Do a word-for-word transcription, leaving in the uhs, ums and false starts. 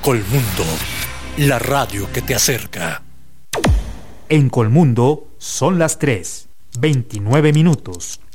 Colmundo, la radio que te acerca. En Colmundo son las tres, veintinueve minutos.